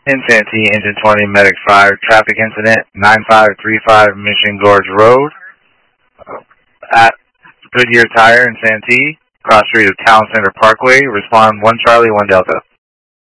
In Santee, Engine 20, Medic 5, traffic incident, 9535 Mission Gorge Road, at Goodyear Tire in Santee, cross street of Town Center Parkway. Respond 1 Charlie, 1 Delta.